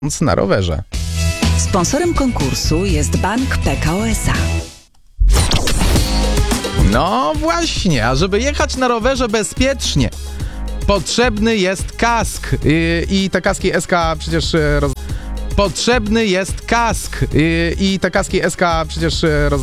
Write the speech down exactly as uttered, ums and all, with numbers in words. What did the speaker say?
na rowerze. Sponsorem konkursu jest Bank P K O S A. No właśnie, a żeby jechać na rowerze bezpiecznie, potrzebny jest kask. I, i te kaski S K przecież roz... Potrzebny jest kask. I, i te kaski S K przecież roz...